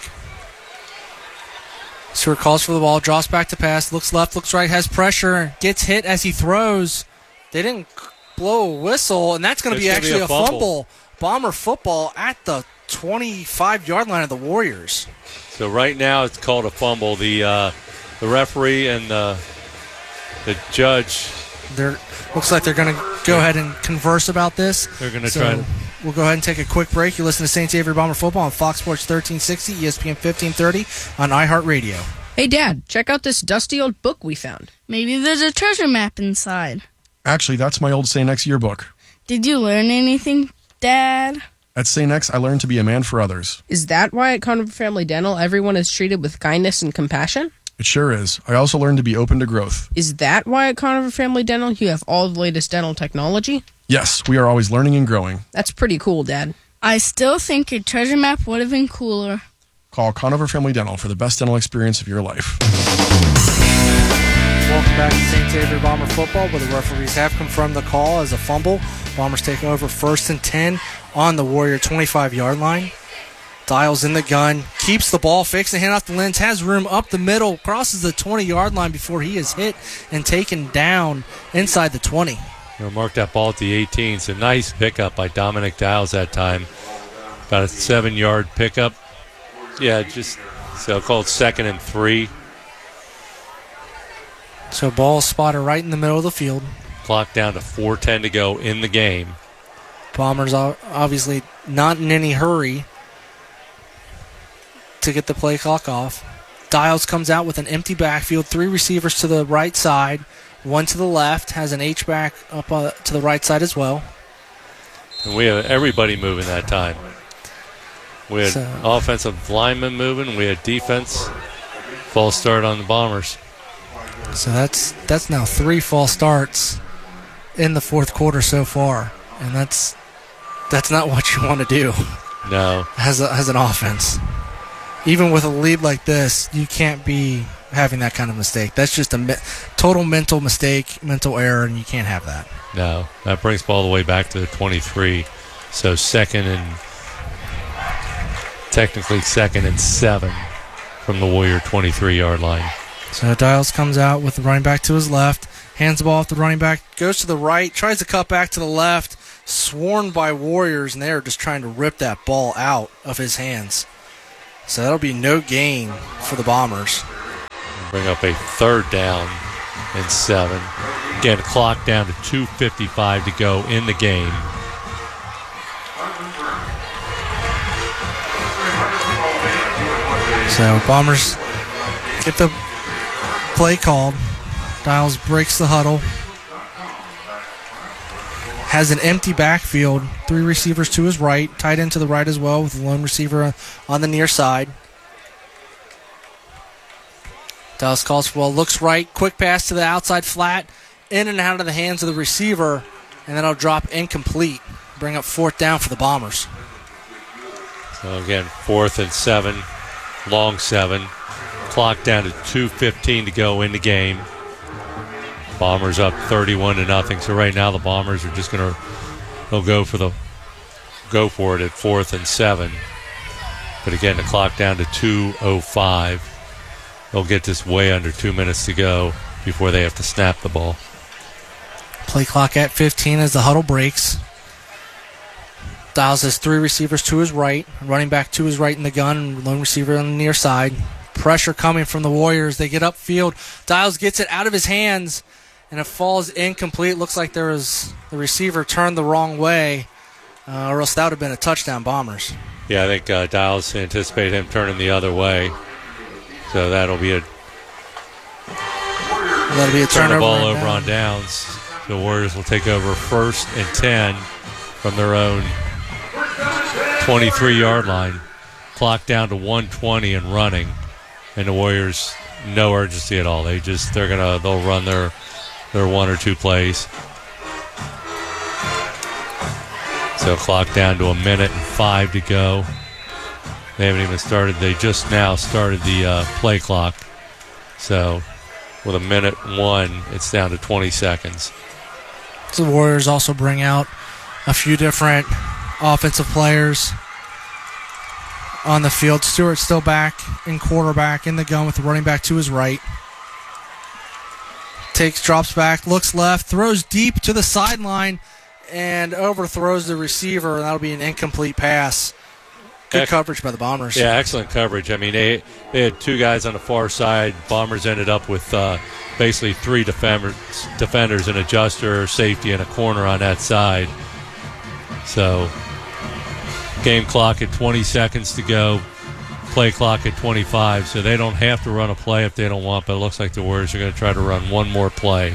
Stewart calls for the ball, drops back to pass, looks left, looks right, has pressure, gets hit as he throws. They didn't blow a whistle, and that's going to be actually a fumble. Bomber football at the 25-yard line of the Warriors. So right now it's called a fumble. The referee and the judge. Looks like they're going to go ahead and converse about this. They're going to try. We'll go ahead and take a quick break. You listen to St. Xavier Bomber Football on Fox Sports 1360, ESPN 1530 on iHeartRadio. Hey, Dad, check out this dusty old book we found. Maybe there's a treasure map inside. Actually, that's my old St. X yearbook. Did you learn anything, Dad? At St. X, I learned to be a man for others. Is that why at Conover Family Dental everyone is treated with kindness and compassion? It sure is. I also learned to be open to growth. Is that why at Conover Family Dental you have all the latest dental technology? Yes, we are always learning and growing. That's pretty cool, Dad. I still think a treasure map would have been cooler. Call Conover Family Dental for the best dental experience of your life. Welcome back to St. Xavier Bomber Football, where the referees have confirmed the call as a fumble. Bombers take over 1st and 10 on the Warrior 25-yard line. Dials in the gun, keeps the ball, fakes the handoff to Lentz, has room up the middle, crosses the 20-yard line before he is hit and taken down inside the 20. Mark that ball at the 18. So nice pickup by Dominic Dials that time. About a 7-yard pickup. Yeah, just so called 2nd and 3. So ball spotted right in the middle of the field. Clock down to 4:10 to go in the game. Bombers obviously not in any hurry to get the play clock off. Dials comes out with an empty backfield, 3 receivers to the right side, 1 to the left, has an H-back up to the right side as well. And we have everybody moving that time. We had offensive linemen moving, we had defense. False start on the Bombers. So that's now 3 false starts in the fourth quarter so far, and that's not what you want to do. No, as an offense. even with a lead like this, you can't be having that kind of mistake. That's just a total mental mistake, mental error, and you can't have that. No, that brings ball all the way back to the 23. So technically second and 7 from the Warrior 23-yard line. So Dials comes out with the running back to his left, hands the ball off the running back, goes to the right, tries to cut back to the left, swarmed by Warriors, and they're just trying to rip that ball out of his hands. So that'll be no gain for the Bombers. Bring up a 3rd down and 7. Again, clock down to 2:55 to go in the game. So Bombers get the play called. Dials breaks the huddle. Has an empty backfield. 3 receivers to his right. Tight end to the right as well with the lone receiver on the near side. Dials calls for ball. Looks right. Quick pass to the outside flat. In and out of the hands of the receiver. And then it'll drop incomplete. Bring up 4th down for the Bombers. So again, 4th and 7. Long 7. Clock down to 2:15 to go in the game. Bombers up 31-0. So right now the Bombers are just they'll go for it at 4th and 7. But again, the clock down to 2:05. They'll get this way under 2 minutes to go before they have to snap the ball. Play clock at 15 as the huddle breaks. Dials has 3 receivers to his right, running back to his right in the gun, lone receiver on the near side. Pressure coming from the Warriors. They get upfield. Dials gets it out of his hands, and it falls incomplete. Looks like the receiver turned the wrong way, or else that would have been a touchdown, Bombers. Yeah, I think Dials anticipate him turning the other way. So that'll be a turnover. Turn the ball over on downs. The Warriors will take over 1st and 10 from their own 23-yard line. Clock down to 1:20 and running, and the Warriors no urgency at all. They'll run their 1 or 2 plays. So clock down to 1:05 to go. They haven't even started. They just now started the play clock. So with 1:01, it's down to 20 seconds. So the Warriors also bring out a few different offensive players on the field. Stewart's still back in quarterback in the gun with the running back to his right. Drops back, looks left, throws deep to the sideline, and overthrows the receiver, and that'll be an incomplete pass. Good coverage by the Bombers. Yeah, excellent coverage. I mean, they had 2 guys on the far side. Bombers ended up with basically 3 defenders, an adjuster, safety, and a corner on that side. So game clock at 20 seconds to go. Play clock at 25, so they don't have to run a play if they don't want, but it looks like the Warriors are going to try to run one more play.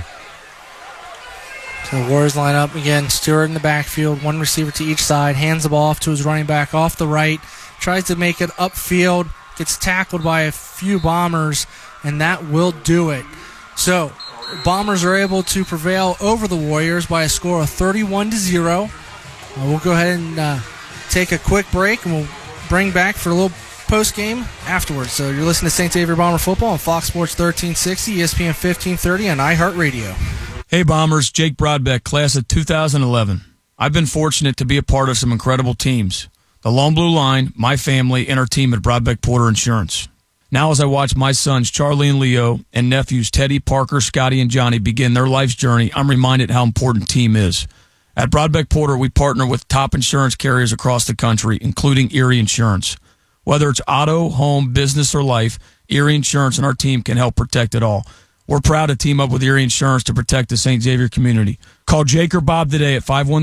So the Warriors line up again. Stewart in the backfield, 1 receiver to each side, hands the ball off to his running back off the right, tries to make it upfield, gets tackled by a few Bombers, and that will do it. So Bombers are able to prevail over the Warriors by a score of 31-0. We'll go ahead and take a quick break, and we'll bring back for a little post-game afterwards. So you're listening to St. Xavier Bomber Football on Fox Sports 1360, ESPN 1530, and iHeartRadio. Hey Bombers, Jake Broadbeck, class of 2011. I've been fortunate to be a part of some incredible teams. The Lone Blue Line, my family, and our team at Broadbeck Porter Insurance. Now as I watch my sons Charlie and Leo and nephews Teddy, Parker, Scotty, and Johnny begin their life's journey, I'm reminded how important team is. At Broadbeck Porter, we partner with top insurance carriers across the country, including Erie Insurance. Whether it's auto, home, business, or life, Erie Insurance and our team can help protect it all. We're proud to team up with Erie Insurance to protect the St. Xavier community. Call Jake or Bob today at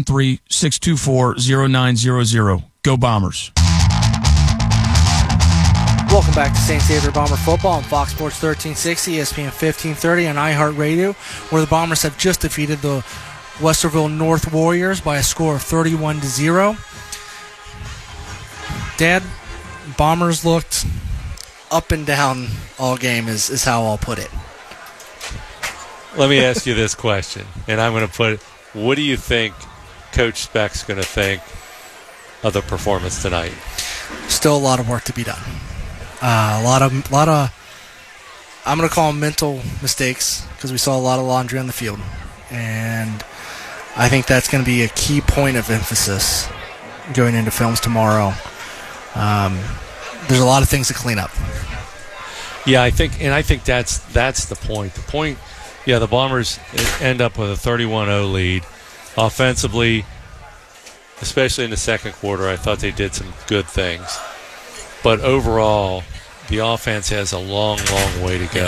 513-624-0900. Go Bombers. Welcome back to St. Xavier Bomber Football on Fox Sports 1360, ESPN 1530, and iHeartRadio, where the Bombers have just defeated the Westerville North Warriors by a score of 31-0. Dad, Bombers looked up and down all game is how I'll put it. Let me ask you this question, and I'm going to put it, what do you think Coach Speck's going to think of the performance tonight? Still a lot of work to be done. A lot of, I'm going to call them mental mistakes because we saw a lot of laundry on the field. And I think that's going to be a key point of emphasis going into films tomorrow. There's a lot of things to clean up. Yeah, I think that's the point. The Bombers end up with a 31-0 lead. Offensively, especially in the second quarter, I thought they did some good things. But overall, the offense has a long, long way to go.